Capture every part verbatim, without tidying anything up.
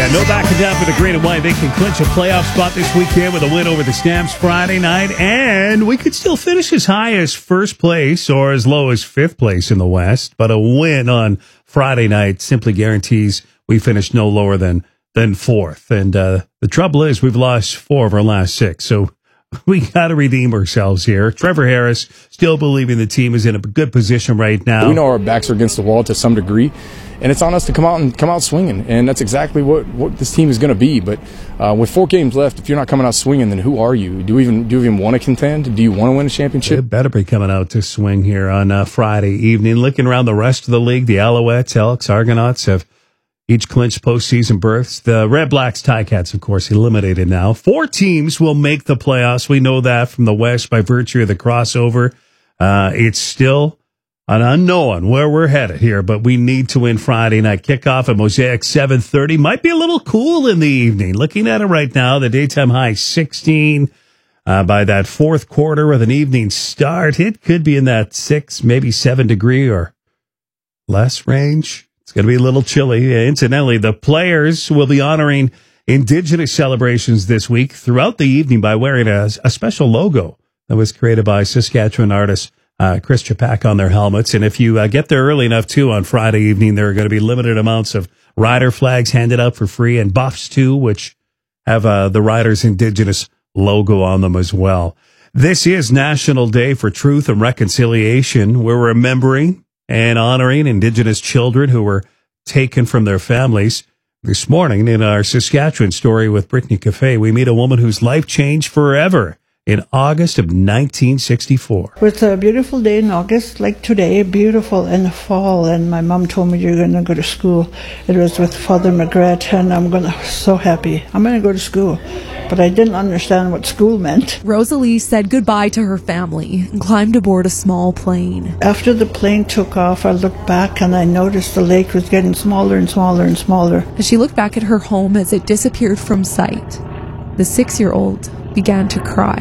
Yeah, no backing down for the green and white. They can clinch a playoff spot this weekend with a win over the Stamps Friday night, and we could still finish as high as first place or as low as fifth place in the West. But a win on Friday night simply guarantees we finish no lower than than fourth. And uh, the trouble is, we've lost four of our last six, so we got to redeem ourselves here. Trevor Harris still believing the team is in a good position right now. We know our backs are against the wall to some degree, and it's on us to come out and come out swinging, and that's exactly what, what this team is going to be. But uh, with four games left, if you're not coming out swinging, then who are you? Do you even do you even want to contend? Do you want to win a championship? They better be coming out to swing here on uh, Friday evening. Looking around the rest of the league, the Alouettes, Elks, Argonauts have each clinched postseason berths. The Red Blacks, Ticats, of course, eliminated now. Four teams will make the playoffs. We know that from the West by virtue of the crossover. Uh, it's still an unknown where we're headed here, but we need to win Friday night. Kickoff at Mosaic, seven thirty. Might be a little cool in the evening. Looking at it right now, the daytime high sixteen. Uh, by that fourth quarter with an evening start, it could be in that six, maybe seven degree or less range. It's going to be a little chilly. Incidentally, the players will be honoring Indigenous celebrations this week throughout the evening by wearing a, a special logo that was created by Saskatchewan artist uh, Chris Chapak on their helmets. And if you uh, get there early enough, too, on Friday evening, there are going to be limited amounts of rider flags handed out for free and buffs, too, which have uh, the rider's Indigenous logo on them as well. This is National Day for Truth and Reconciliation. We're remembering and honoring Indigenous children who were taken from their families. This morning in our Saskatchewan story with Brittany Cafe, we meet a woman whose life changed forever in August of nineteen sixty-four. It was a beautiful day in August, like today, beautiful in the fall, and my mom told me, you're going to go to school. It was with Father McGrath, and I'm going to, so happy. I'm going to go to school. But I didn't understand what school meant. Rosalie said goodbye to her family and climbed aboard a small plane. After the plane took off, I looked back and I noticed the lake was getting smaller and smaller and smaller. As she looked back at her home as it disappeared from sight, the six-year-old began to cry.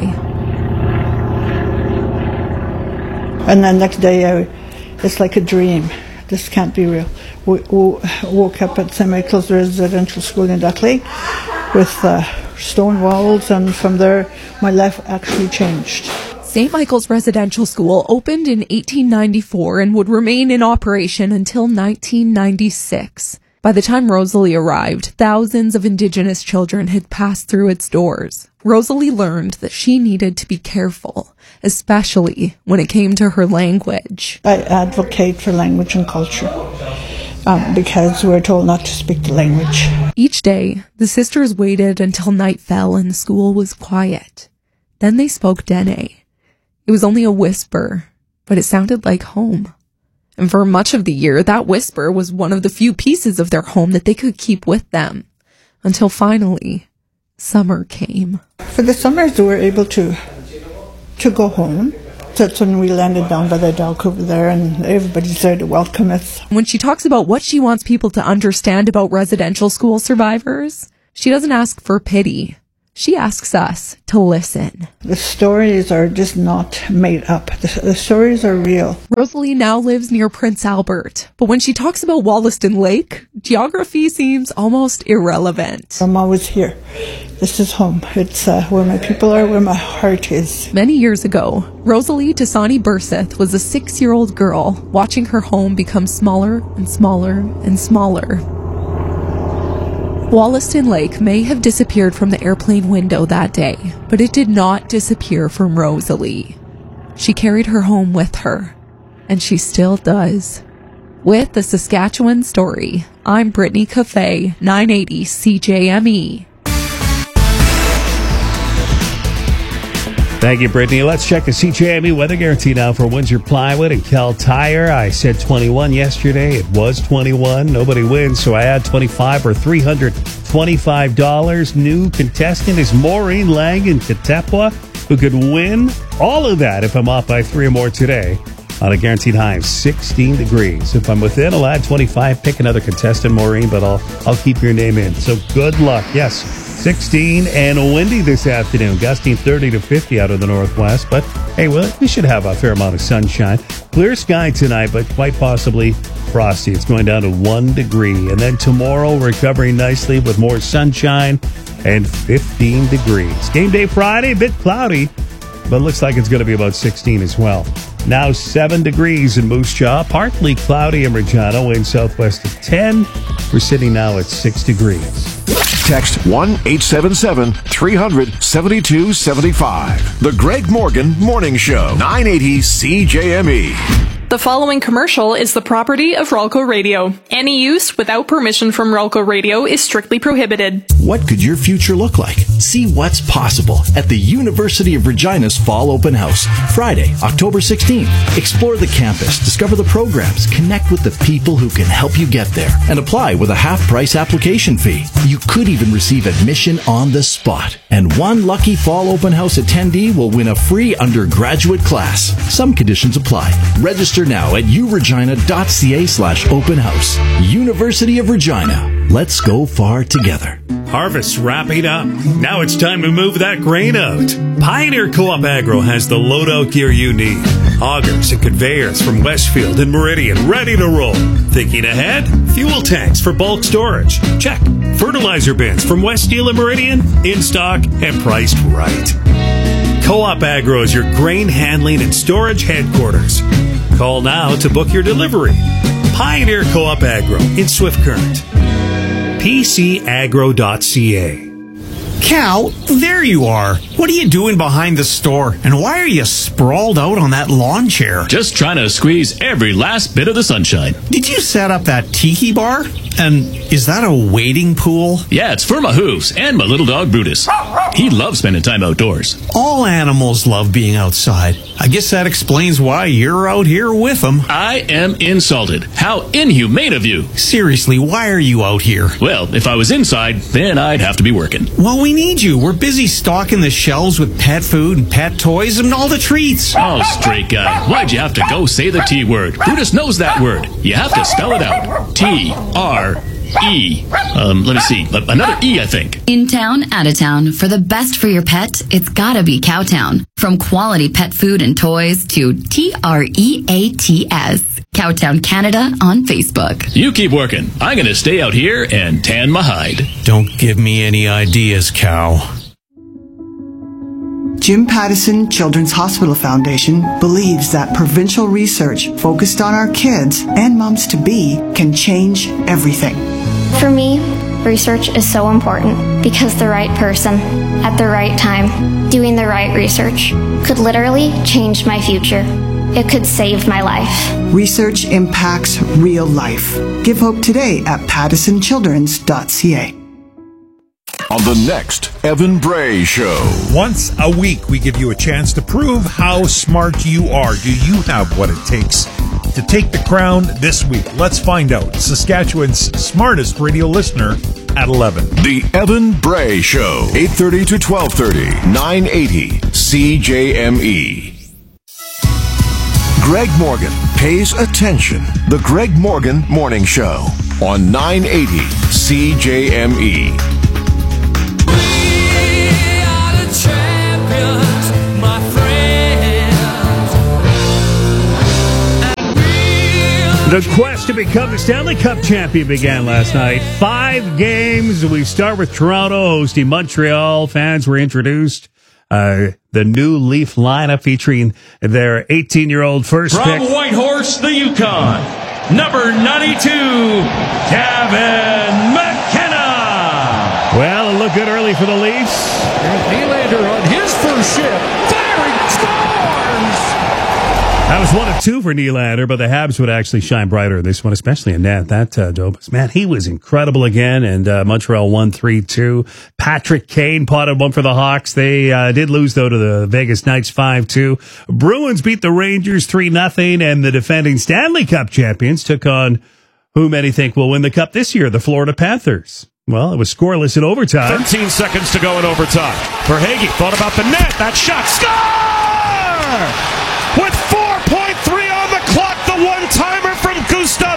And the next day, I, it's like a dream. This can't be real. We, we woke up at Saint Michael's Residential School in Duck Lake with uh, stone walls, and from there, my life actually changed. Saint Michael's Residential School opened in eighteen ninety-four and would remain in operation until nineteen ninety-six. By the time Rosalie arrived, thousands of Indigenous children had passed through its doors. Rosalie learned that she needed to be careful, especially when it came to her language. I advocate for language and culture um, because we're told not to speak the language. Each day, the sisters waited until night fell and the school was quiet. Then they spoke Dene. It was only a whisper, but it sounded like home. And for much of the year, that whisper was one of the few pieces of their home that they could keep with them. Until finally, summer came. For the summers, we were able to to go home. That's when we landed down by the dock over there, and everybody's there to welcome us. When she talks about what she wants people to understand about residential school survivors, she doesn't ask for pity. She asks us to listen. The stories are just not made up. The, the stories are real. Rosalie now lives near Prince Albert, but when she talks about Wollaston Lake, geography seems almost irrelevant. I'm always here. This is home. It's uh, where my people are, where my heart is. Many years ago, Rosalie Tasani Burseth was a six-year-old girl watching her home become smaller and smaller and smaller. Wollaston Lake may have disappeared from the airplane window that day, but it did not disappear from Rosalie. She carried her home with her, and she still does. With the Saskatchewan Story, I'm Brittany Cafe, nine eighty C J M E. Thank you, Brittany. Let's check the C J M E weather guarantee now for Windsor Plywood and Kel Tire. I said twenty-one yesterday. It was twenty-one. Nobody wins, so I add twenty-five or three hundred twenty-five dollars. New contestant is Maureen Lang in Katepwa, who could win all of that if I'm off by three or more today on a guaranteed high of sixteen degrees. If I'm within, I'll add twenty-five. Pick another contestant, Maureen, but I'll, I'll keep your name in. So good luck. Yes, sixteen and windy this afternoon, gusting thirty to fifty out of the northwest. But hey, well, we should have a fair amount of sunshine. Clear sky tonight, but quite possibly frosty. It's going down to one degree. And then tomorrow, recovering nicely with more sunshine and fifteen degrees. Game day Friday, a bit cloudy, but looks like it's going to be about sixteen as well. Now seven degrees in Moose Jaw, partly cloudy in Regina, wind southwest of ten. We're sitting now at six degrees. Text one eight seven seven, three hundred, seventy-two seventy-five. The Greg Morgan Morning Show, nine eighty C J M E. The following commercial is the property of Ralco Radio. Any use without permission from Ralco Radio is strictly prohibited. What could your future look like? See what's possible at the University of Regina's Fall Open House, Friday, October sixteenth. Explore the campus, discover the programs, connect with the people who can help you get there, and apply with a half-price application fee. You could even receive admission on the spot. And one lucky Fall Open House attendee will win a free undergraduate class. Some conditions apply. Register now at uregina.ca slash open house. University of Regina. Let's go far together. Harvest's wrapping up. Now it's time to move that grain out. Pioneer Co-op Agro has the loadout gear you need. Augers and conveyors from Westfield and Meridian ready to roll. Thinking ahead? Fuel tanks for bulk storage. Check. Fertilizer bins from West Steel and Meridian in stock and priced right. Co-op Agro is your grain handling and storage headquarters. Call now to book your delivery. Pioneer Co-op Agro in Swift Current. P C agro dot c a. Cal, there you are. What are you doing behind the store? And why are you sprawled out on that lawn chair? Just trying to squeeze every last bit of the sunshine. Did you set up that tiki bar? And is that a wading pool? Yeah, it's for my hooves and my little dog Brutus. He loves spending time outdoors. All animals love being outside. I guess that explains why you're out here with them. I am insulted. How inhumane of you. Seriously, why are you out here? Well, if I was inside, then I'd have to be working. Well, we need you. We're busy stocking the shelves with pet food and pet toys and all the treats. Oh, straight guy. Why'd you have to go say the T word? Brutus knows that word. You have to spell it out. T R E. Um, let me see. Another E, I think. In town, out of town. For the best for your pet, it's gotta be Cowtown. From quality pet food and toys to T R E A T S. Cowtown Canada on Facebook. You keep working. I'm gonna stay out here and tan my hide. Don't give me any ideas, Cow. Jim Pattison Children's Hospital Foundation believes that provincial research focused on our kids and moms-to-be can change everything. For me, research is so important because the right person, at the right time, doing the right research, could literally change my future. It could save my life. Research impacts real life. Give hope today at pattison childrens dot c a. On the next Evan Bray Show. Once a week, we give you a chance to prove how smart you are. Do you have what it takes to take the crown this week? Let's find out. Saskatchewan's smartest radio listener at eleven. The Evan Bray Show, eight thirty to twelve thirty, nine eighty C J M E. Greg Morgan pays attention. The Greg Morgan Morning Show on nine eighty C J M E. The quest to become the Stanley Cup champion began last night. Five games. We start with Toronto hosting Montreal. Fans were introduced. Uh, the new Leaf lineup featuring their eighteen-year-old first From pick. From Whitehorse, the Yukon, number ninety-two, Gavin McKenna. Well, it looked good early for the Leafs. And Nylander on his first shift, firing, scores! That was one of two for Nylander, but the Habs would actually shine brighter this one, especially in that, that uh, Dobas. Man, he was incredible again, and uh, Montreal won three two. Patrick Kane potted one for the Hawks. They uh, did lose, though, to the Vegas Knights five two. Bruins beat the Rangers three nothing, and the defending Stanley Cup champions took on who many think will win the Cup this year, the Florida Panthers. Well, it was scoreless in overtime. thirteen seconds to go in overtime. Verhaeghe thought about the net. That shot. Score! With four point three on the clock, the one-timer from Gustav Forsberg.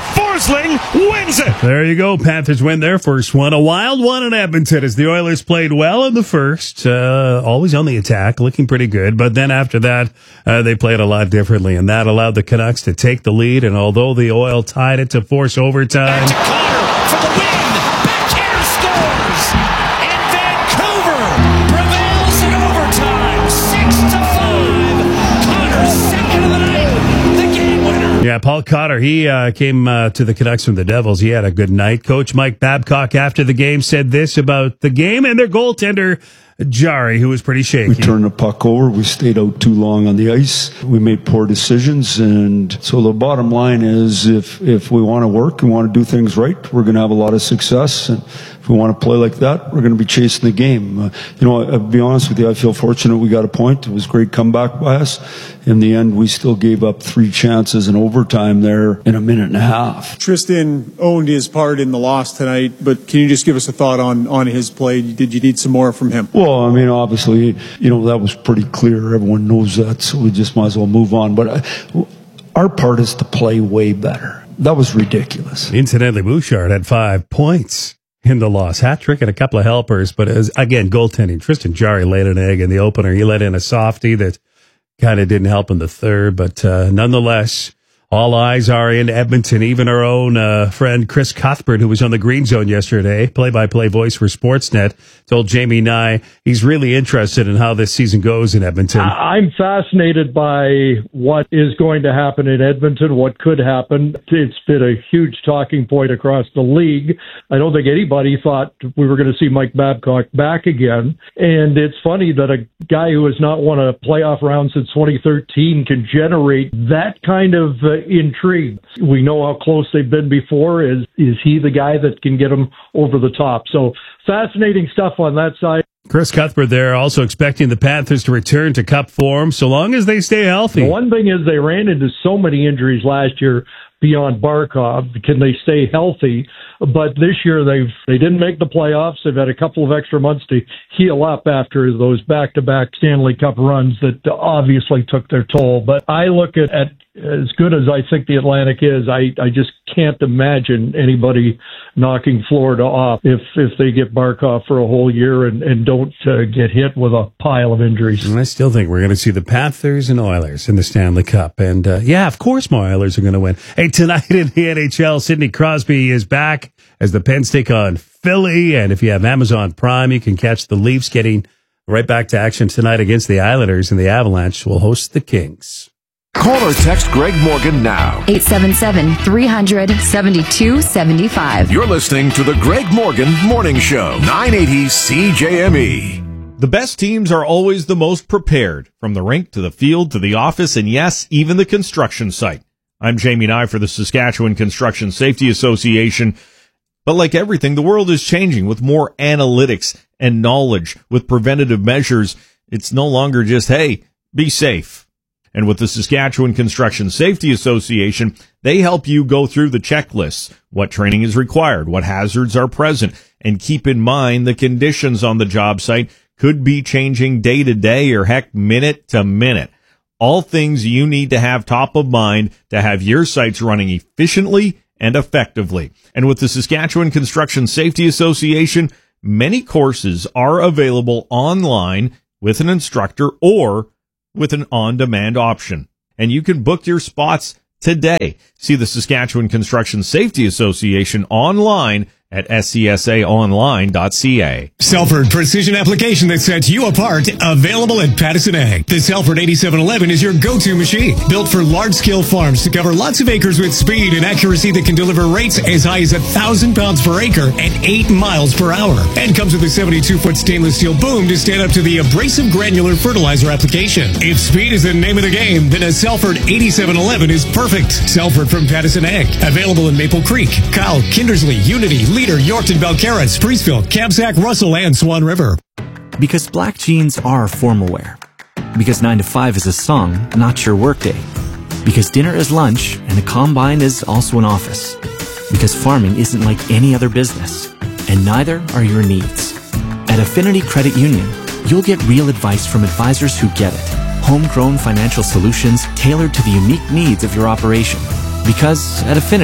Forsling wins it. There you go. Panthers win their first one. A wild one in Edmonton as the Oilers played well in the first. Uh, always on the attack, looking pretty good. But then after that, uh, they played a lot differently. And that allowed the Canucks to take the lead. And although the Oil tied it to force overtime. Back to Connor for the win. Backhand scores. And Vancouver prevails in overtime. Six to five. Connor's second of the night. The game winner. Yeah, Paul Cotter, he uh, came uh, to the Canucks from the Devils. He had a good night. Coach Mike Babcock, after the game, said this about the game and their goaltender, Jari, who was pretty shaky. We turned the puck over. We stayed out too long on the ice. We made poor decisions. And so the bottom line is if, if we want to work and want to do things right, we're going to have a lot of success. And if we want to play like that, we're going to be chasing the game. Uh, you know, I'll be honest with you, I feel fortunate we got a point. It was a great comeback by us. In the end, we still gave up three chances in overtime there in a minute and a half. Tristan owned his part in the loss tonight, but can you just give us a thought on, on his play? Did you need some more from him? Well, I mean, obviously, you know, that was pretty clear. Everyone knows that, so we just might as well move on. But uh, our part is to play way better. That was ridiculous. Incidentally, Bouchard had five points in the loss. Hat trick and a couple of helpers, but it was, again, goaltending. Tristan Jari laid an egg in the opener. He let in a softie that kind of didn't help in the third, but uh, nonetheless, all eyes are in Edmonton. Even our own uh, friend Chris Cuthbert, who was on the Green Zone yesterday, play-by-play voice for Sportsnet, told Jamie Nye he's really interested in how this season goes in Edmonton. I'm fascinated by what is going to happen in Edmonton, what could happen. It's been a huge talking point across the league. I don't think anybody thought we were going to see Mike Babcock back again. And it's funny that a guy who has not won a playoff round since twenty thirteen can generate that kind of uh, intrigue. We know how close they've been before. Is is he the guy that can get them over the top? So fascinating stuff on that side. Chris Cuthbert there also expecting the Panthers to return to Cup form so long as they stay healthy. The one thing is they ran into so many injuries last year beyond Barkov. Can they stay healthy? But this year they've they didn't make the playoffs. They've had a couple of extra months to heal up after those back-to-back Stanley Cup runs that obviously took their toll. But I look at, at as good as I think the Atlantic is, I, I just can't imagine anybody knocking Florida off if if they get Barkov for a whole year and, and don't uh, get hit with a pile of injuries. And I still think we're going to see the Panthers and Oilers in the Stanley Cup. And uh, yeah, of course my Oilers are going to win. Hey, tonight in the N H L, Sidney Crosby is back as the Pens take on Philly. And if you have Amazon Prime, you can catch the Leafs getting right back to action tonight against the Islanders, and the Avalanche will host the Kings. Call or text Greg Morgan now. eight seven seven, three hundred, seventy-two seventy-five. You're listening to the Greg Morgan Morning Show, nine eighty C J M E. The best teams are always the most prepared, from the rink to the field to the office and, yes, even the construction site. I'm Jamie Nye for the Saskatchewan Construction Safety Association. But like everything, the world is changing with more analytics and knowledge. With preventative measures, it's no longer just, hey, be safe. And with the Saskatchewan Construction Safety Association, they help you go through the checklists, what training is required, what hazards are present, and keep in mind the conditions on the job site could be changing day to day or heck minute to minute. All things you need to have top of mind to have your sites running efficiently and effectively. And with the Saskatchewan Construction Safety Association, many courses are available online with an instructor or with an on-demand option. And you can book your spots today. See the Saskatchewan Construction Safety Association online at S C S A online dot C A. Selford Precision Application that sets you apart, available at Pattison Ag. The Selford eighty-seven eleven is your go-to machine, built for large-scale farms to cover lots of acres with speed and accuracy that can deliver rates as high as one thousand pounds per acre at eight miles per hour. And comes with a seventy-two foot stainless steel boom to stand up to the abrasive granular fertilizer application. If speed is the name of the game, then a Selford eighty-seven eleven is perfect. Selford from Pattison Ag. Available in Maple Creek, Kyle, Kindersley, Unity, Leader, Yorkton, Belcarra, Spreeceville, Kamsack, Russell, and Swan River. Because black jeans are formal wear. Because nine to five is a song, not your workday. Because dinner is lunch, and a combine is also an office. Because farming isn't like any other business, and neither are your needs. At Affinity Credit Union, you'll get real advice from advisors who get it. Homegrown financial solutions tailored to the unique needs of your operation. Because at Affinity,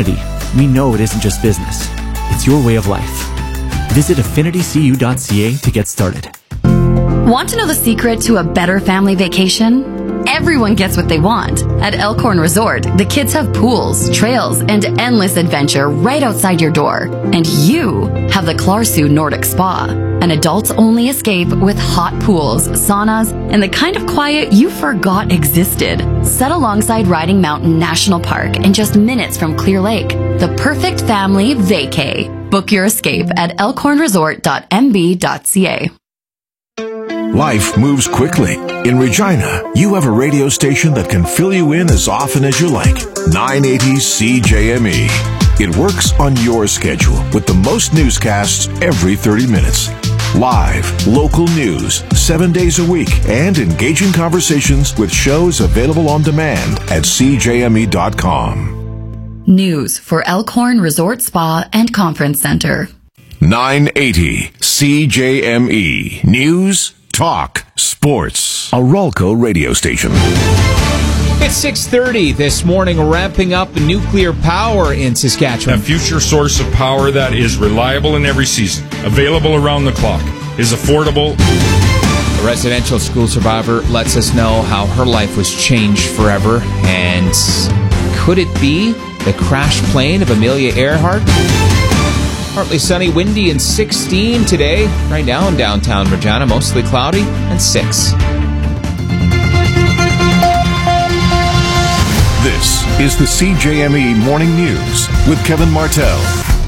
we know it isn't just business. It's your way of life. Visit affinity c u dot c a to get started. Want to know the secret to a better family vacation? Everyone gets what they want. At Elkhorn Resort, the kids have pools, trails, and endless adventure right outside your door. And you have the Klarsu Nordic Spa, an adults-only escape with hot pools, saunas, and the kind of quiet you forgot existed. Set alongside Riding Mountain National Park and just minutes from Clear Lake. The perfect family vacay. Book your escape at elkhorn resort dot m b dot c a. Life moves quickly. In Regina, you have a radio station that can fill you in as often as you like. nine eighty C J M E. It works on your schedule with the most newscasts every thirty minutes. Live, local news, seven days a week, and engaging conversations with shows available on demand at c j m e dot com. News for Elkhorn Resort Spa and Conference Center. nine eighty C J M E. News, talk, sports. A Ralco radio station. It's six thirty this morning, ramping up nuclear power in Saskatchewan. A future source of power that is reliable in every season, available around the clock, is affordable. A residential school survivor lets us know how her life was changed forever. And could it be the crashed plane of Amelia Earhart? Partly sunny, windy, and sixteen today. Right now in downtown Regina, mostly cloudy and six. This is the C J M E Morning News with Kevin Martell.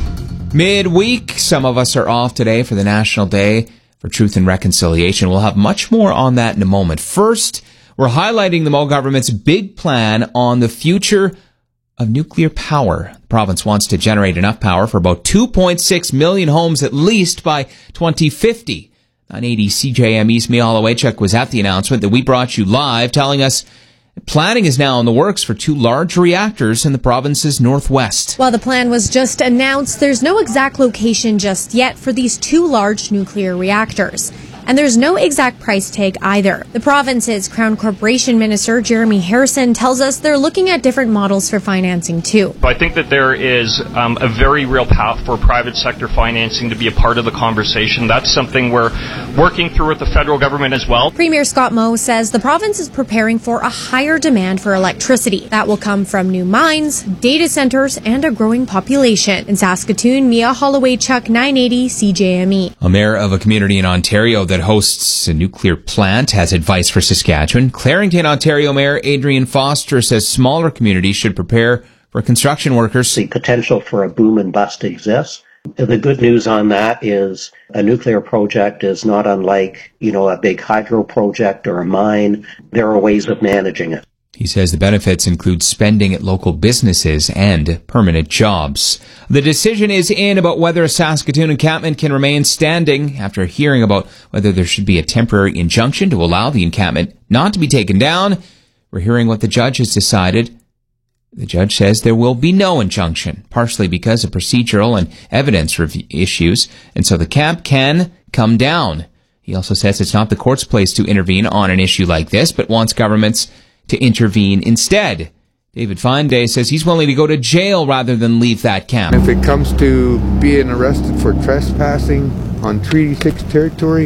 Midweek, some of us are off today for the National Day for Truth and Reconciliation. We'll have much more on that in a moment. First, we're highlighting the Mo government's big plan on the future of nuclear power. The province wants to generate enough power for about two point six million homes at least by twenty fifty. nine eighty C J M E's Mia Holowaychuk was at the announcement that we brought you live, telling us planning is now in the works for two large reactors in the province's northwest. While the plan was just announced, there's no exact location just yet for these two large nuclear reactors. And there's no exact price tag either. The province's Crown Corporation Minister, Jeremy Harrison, tells us they're looking at different models for financing too. I think that there is um, a very real path for private sector financing to be a part of the conversation. That's something we're working through with the federal government as well. Premier Scott Moe says the province is preparing for a higher demand for electricity. That will come from new mines, data centers, and a growing population. In Saskatoon, Mia Holowaychuk, nine eighty C J M E. A mayor of a community in Ontario that hosts a nuclear plant has advice for Saskatchewan. Clarington, Ontario Mayor Adrian Foster says smaller communities should prepare for construction workers. The potential for a boom and bust exists. The good news on that is a nuclear project is not unlike, you know, a big hydro project or a mine. There are ways of managing it. He says the benefits include spending at local businesses and permanent jobs. The decision is in about whether a Saskatoon encampment can remain standing after hearing about whether there should be a temporary injunction to allow the encampment not to be taken down. We're hearing what the judge has decided. The judge says there will be no injunction, partially because of procedural and evidence review issues, and so the camp can come down. He also says it's not the court's place to intervene on an issue like this, but wants governments to intervene instead. David Feinday says he's willing to go to jail rather than leave that camp. If it comes to being arrested for trespassing on Treaty six territory,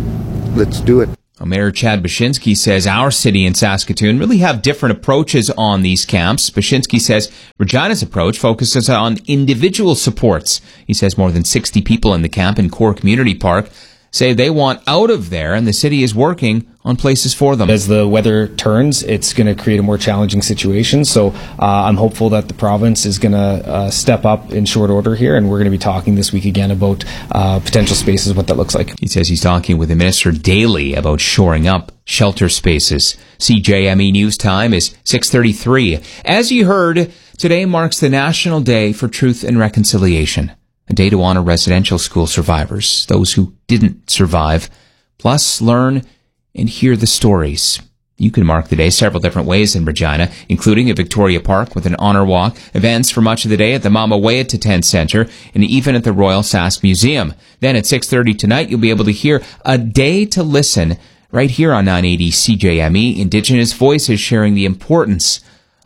let's do it. Mayor Chad Bashinsky says our city and Saskatoon really have different approaches on these camps. Bashinsky says Regina's approach focuses on individual supports. He says more than sixty people in the camp in Core Community Park say they want out of there, and the city is working on places for them. As the weather turns, it's going to create a more challenging situation. So uh, I'm hopeful that the province is going to uh, step up in short order here, and we're going to be talking this week again about uh, potential spaces, what that looks like. He says he's talking with the minister daily about shoring up shelter spaces. C J M E News Time is six thirty-three. As you heard, today marks the National Day for Truth and Reconciliation, a day to honor residential school survivors, those who didn't survive, plus learn and hear the stories. You can mark the day several different ways in Regina, including at Victoria Park with an honor walk, events for much of the day at the Mama Wayata Tent Centre, and even at the Royal Sask Museum. Then at six thirty tonight, you'll be able to hear A Day to Listen right here on nine eighty C J M E, Indigenous voices sharing the importance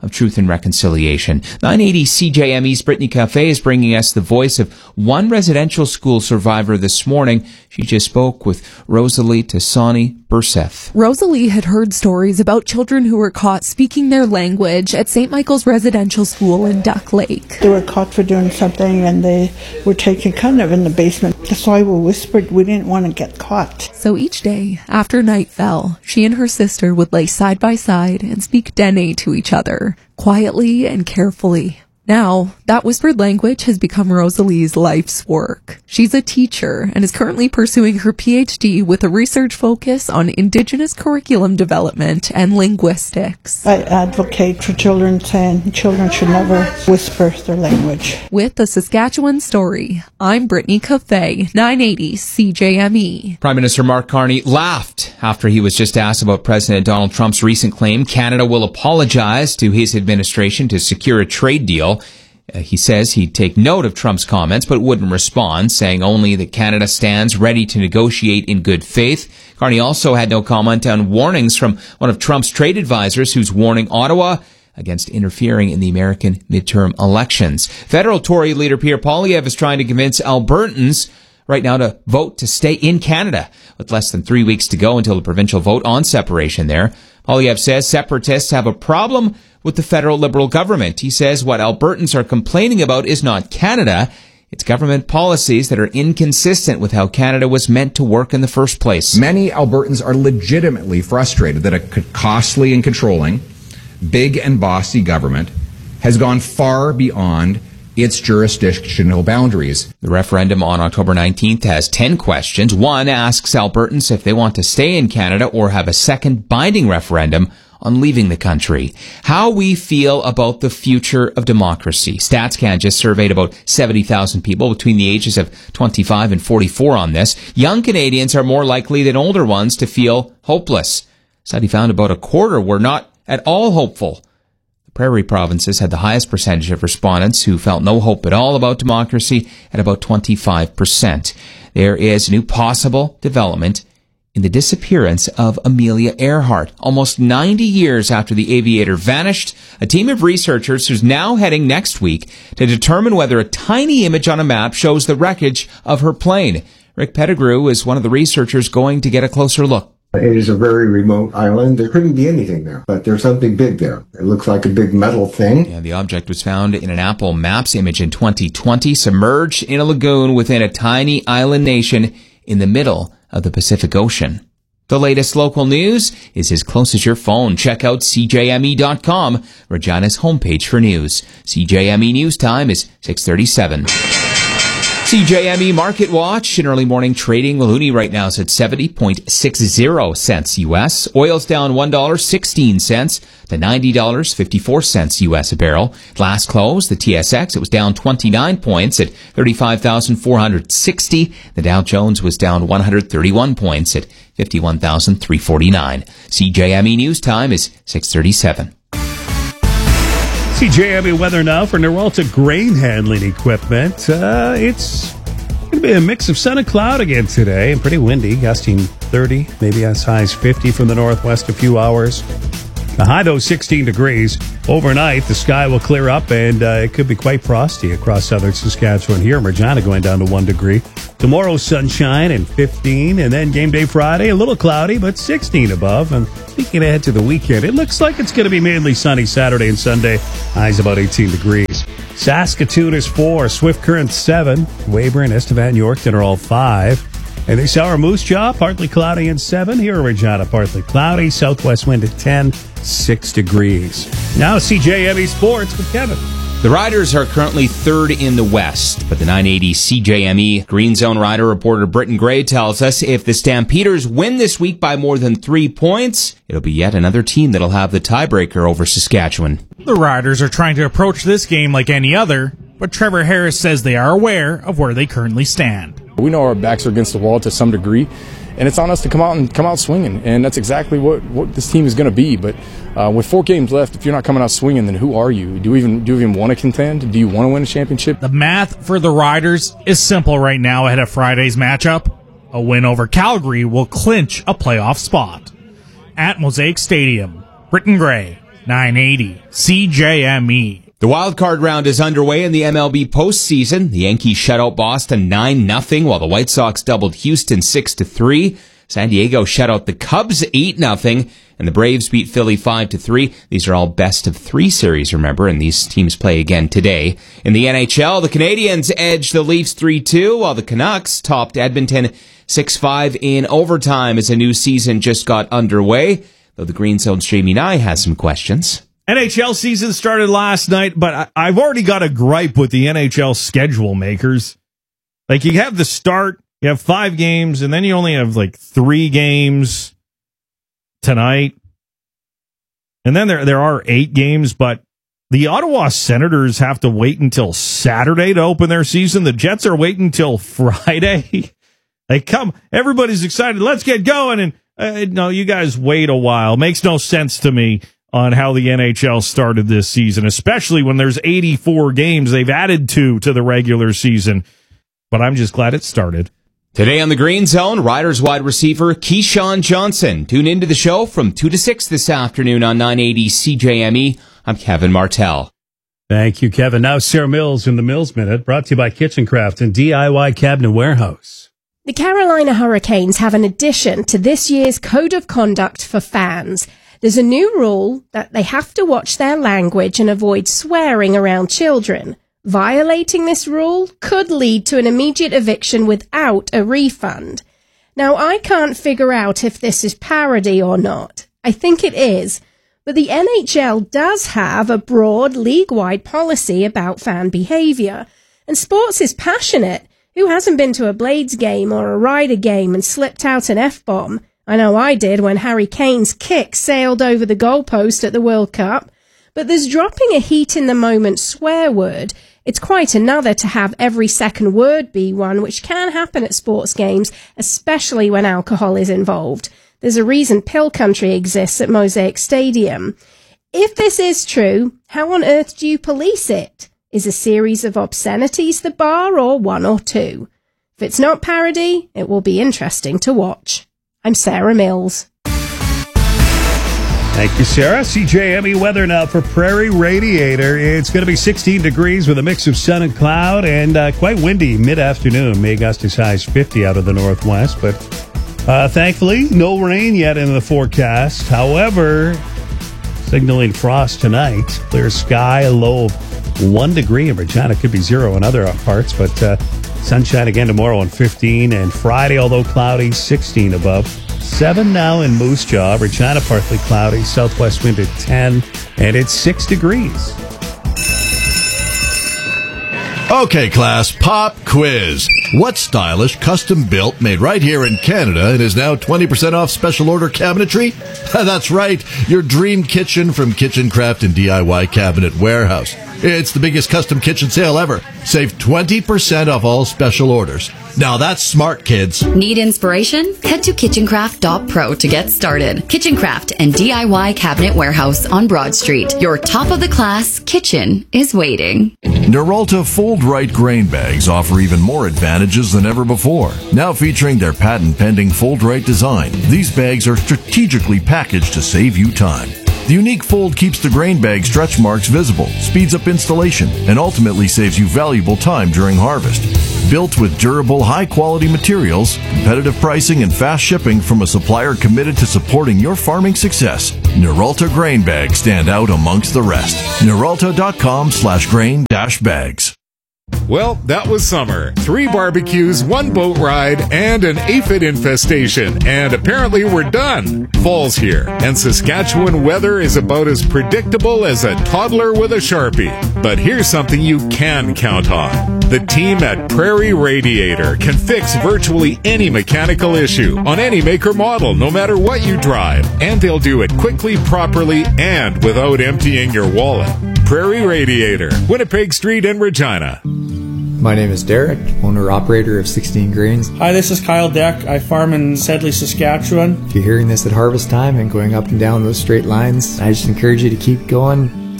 of Truth and Reconciliation. nine eighty C J M E's Brittany Cafe is bringing us the voice of one residential school survivor this morning. She just spoke with Rosalie Tassani Burseth. Rosalie had heard stories about children who were caught speaking their language at Saint Michael's Residential School in Duck Lake. They were caught for doing something and they were taken kind of in the basement. That's why we whispered we didn't want to get caught. So each day, after night fell, she and her sister would lay side by side and speak Dene to each other, quietly and carefully. Now, that whispered language has become Rosalie's life's work. She's a teacher and is currently pursuing her P H D with a research focus on Indigenous curriculum development and linguistics. I advocate for children, saying children should never whisper their language. With the Saskatchewan Story, I'm Brittany Cafe, nine eighty C J M E. Prime Minister Mark Carney laughed after he was just asked about President Donald Trump's recent claim Canada will apologize to his administration to secure a trade deal. Uh, he says he'd take note of Trump's comments, but wouldn't respond, saying only that Canada stands ready to negotiate in good faith. Carney also had no comment on warnings from one of Trump's trade advisors who's warning Ottawa against interfering in the American midterm elections. Federal Tory leader Pierre Poilievre is trying to convince Albertans right now to vote to stay in Canada, with less than three weeks to go until the provincial vote on separation there. Poilievre says separatists have a problem with the federal Liberal government. He says what Albertans are complaining about is not Canada, it's government policies that are inconsistent with how Canada was meant to work in the first place. Many Albertans are legitimately frustrated that a costly and controlling, big and bossy government has gone far beyond its jurisdictional boundaries. The referendum on October nineteenth has ten questions. One asks Albertans if they want to stay in Canada or have a second binding referendum on leaving the country. How we feel about the future of democracy. StatsCan just surveyed about seventy thousand people between the ages of twenty-five and forty-four on this. Young Canadians are more likely than older ones to feel hopeless. Study found about a quarter were not at all hopeful. The Prairie provinces had the highest percentage of respondents who felt no hope at all about democracy at about twenty-five percent. There is a new possible development in the disappearance of Amelia Earhart. Almost ninety years after the aviator vanished, a team of researchers who's now heading next week to determine whether a tiny image on a map shows the wreckage of her plane. Rick Pettigrew is one of the researchers going to get a closer look. It is a very remote island. There couldn't be anything there, but there's something big there. It looks like a big metal thing. Yeah, the object was found in an Apple Maps image in twenty twenty, submerged in a lagoon within a tiny island nation in the middle of the Pacific Ocean. The latest local news is as close as your phone. Check out C J M E dot com, Regina's homepage for news. C J M E News Time is six thirty-seven. C J M E Market Watch in early morning trading. Loonie right now is at seventy point six zero cents U S. Oil's down one dollar and sixteen cents to ninety dollars and fifty-four cents U S a barrel. Last close, the T S X, it was down twenty-nine points at thirty-five thousand four hundred sixty. The Dow Jones was down one hundred thirty-one points at fifty-one thousand three hundred forty-nine. C J M E News Time is six thirty-seven. C J M E weather now for Noralta grain handling equipment. Uh, it's going to be a mix of sun and cloud again today, and pretty windy, gusting thirty, maybe as high as fifty from the northwest a few hours. The high, though, sixteen degrees. Overnight, the sky will clear up, and uh, it could be quite frosty across southern Saskatchewan. Here in Regina, going down to one degree. Tomorrow, sunshine and fifteen, and then game day Friday, a little cloudy, but sixteen above. And speaking ahead to the weekend, it looks like it's going to be mainly sunny Saturday and Sunday. Highs about eighteen degrees. Saskatoon is four, Swift Current seven, Weyburn, Estevan, Yorkton are all five. And this hour, Moose Jaw, partly cloudy and seven. Here in Regina, partly cloudy. Southwest wind at ten, six degrees. Now C J M E Sports with Kevin. The Riders are currently third in the West, but the nine eighty C J M E Green Zone Rider reporter Britton Gray tells us if the Stampeders win this week by more than three points, it'll be yet another team that'll have the tiebreaker over Saskatchewan. The Riders are trying to approach this game like any other, but Trevor Harris says they are aware of where they currently stand. We know our backs are against the wall to some degree, and it's on us to come out and come out swinging, and that's exactly what, what this team is going to be. But uh, with four games left, if you're not coming out swinging, then who are you? Do you even do you even want to contend? Do you want to win a championship? The math for the Riders is simple right now ahead of Friday's matchup. A win over Calgary will clinch a playoff spot. At Mosaic Stadium, Britton Gray, nine eighty C J M E. The wild card round is underway in the M L B postseason. The Yankees shut out Boston nine nothing, while the White Sox doubled Houston six to three. San Diego shut out the Cubs eight nothing, and the Braves beat Philly five to three. These are all best of three series, remember, and these teams play again today. In the N H L, the Canadiens edged the Leafs three two, while the Canucks topped Edmonton six five in overtime as a new season just got underway. Though the Green Zone's Jamie Nye has some questions. N H L season started last night, but I, I've already got a gripe with the N H L schedule makers. Like, you have the start, you have five games, and then you only have like three games tonight. And then there there are eight games, but the Ottawa Senators have to wait until Saturday to open their season. The Jets are waiting until Friday. They come, everybody's excited, let's get going, and uh, no, you guys wait a while. Makes no sense to me on how the N H L started this season, especially when there's eighty-four games. They've added two to the regular season, but I'm just glad it started. Today on the Green Zone, Riders wide receiver Keyshawn Johnson. Tune into the show from two to six this afternoon on nine eighty C J M E. I'm Kevin Martell. Thank you, Kevin. Now Sarah Mills in the Mills Minute, brought to you by Kitchen Craft and D I Y Cabinet Warehouse. The Carolina Hurricanes have an addition to this year's Code of Conduct for fans. There's a new rule that they have to watch their language and avoid swearing around children. Violating this rule could lead to an immediate eviction without a refund. Now, I can't figure out if this is parody or not. I think it is. But the N H L does have a broad league-wide policy about fan behavior. And sports is passionate. Who hasn't been to a Blades game or a Rider game and slipped out an F-bomb? I know I did when Harry Kane's kick sailed over the goalpost at the World Cup. But there's dropping a heat-in-the-moment swear word. It's quite another to have every second word be one, which can happen at sports games, especially when alcohol is involved. There's a reason Pill Country exists at Mosaic Stadium. If this is true, how on earth do you police it? Is a series of obscenities the bar, or one or two? If it's not parody, it will be interesting to watch. I'm Sarah Mills. Thank you, Sarah. C J M E weather now for Prairie Radiator. It's going to be sixteen degrees with a mix of sun and cloud, and uh, quite windy mid-afternoon. May gust as high as fifty out of the northwest, but uh, thankfully, no rain yet in the forecast. However, signaling frost tonight. Clear sky, a low of one degree in Regina. Could be zero in other parts, but uh, sunshine again tomorrow on fifteen, and Friday, although cloudy, sixteen above. seven now in Moose Jaw. Regina partly cloudy. Southwest wind at ten, and it's six degrees. Okay, class, pop quiz. What stylish, custom-built, made right here in Canada and is now twenty percent off special order cabinetry? That's right, your dream kitchen from Kitchen Craft and D I Y Cabinet Warehouse. It's the biggest custom kitchen sale ever. Save twenty percent off all special orders. Now that's smart, kids. Need inspiration? Head to kitchen craft dot pro to get started. Kitchen Craft and D I Y Cabinet Warehouse on Broad Street. Your top-of-the-class kitchen is waiting. Noralta Fold Right grain bags offer even more advantages than ever before. Now featuring their patent-pending Fold Right design, these bags are strategically packaged to save you time. The unique fold keeps the grain bag stretch marks visible, speeds up installation, and ultimately saves you valuable time during harvest. Built with durable, high-quality materials, competitive pricing, and fast shipping from a supplier committed to supporting your farming success, Noralta grain bags stand out amongst the rest. Noralta.com slash grain dash bags. Well, that was summer. Three barbecues, one boat ride, and an aphid infestation. And apparently we're done. Fall's here, and Saskatchewan weather is about as predictable as a toddler with a Sharpie. But here's something you can count on. The team at Prairie Radiator can fix virtually any mechanical issue on any make or model, no matter what you drive. And they'll do it quickly, properly, and without emptying your wallet. Prairie Radiator, Winnipeg Street in Regina. My name is Derek, owner-operator of sixteen Grains. Hi, this is Kyle Deck. I farm in Sedley, Saskatchewan. If you're hearing this at harvest time and going up and down those straight lines, I just encourage you to keep going.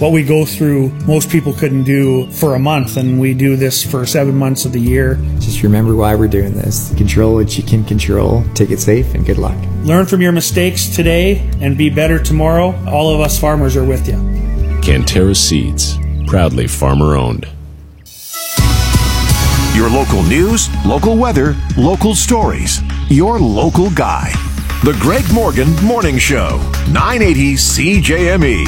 what we go through, most people couldn't do for a month, and we do this for seven months of the year. Just remember why we're doing this. Control what you can control, take it safe, and good luck. Learn from your mistakes today and be better tomorrow. All of us farmers are with you. Canterra Seeds, proudly farmer owned. Your local news, local weather, local stories. Your local guy. The Greg Morgan Morning Show, nine eighty C J M E.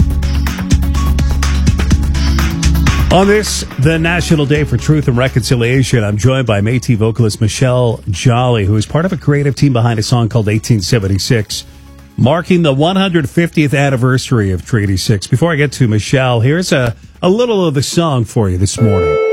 On this, the National Day for Truth and Reconciliation, I'm joined by Métis vocalist Michelle Jolly, who is part of a creative team behind a song called eighteen seventy-six, marking the one hundred fiftieth anniversary of Treaty six. Before I get to Michelle, here's a, a little of the song for you this morning.